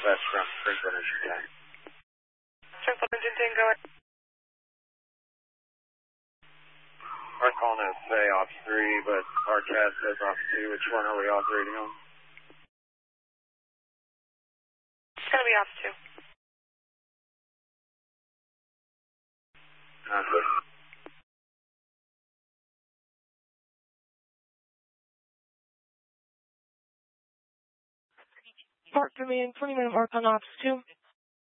Southwest from Springfield Engine 10. Springfield Engine 10, go ahead. Our calling is say off 3, but our CAD says off 2. Which one are we operating on? It's going to be off 2. Park Demand, 20-minute mark on ops 2.